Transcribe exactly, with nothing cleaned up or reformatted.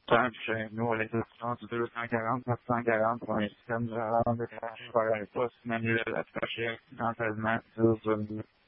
Simple chez nous, à l'exception du deux cent quarante neuf cent quarante pour un système de rente déclenché par un poste manuel attaché accidentellement dix vingt-deux.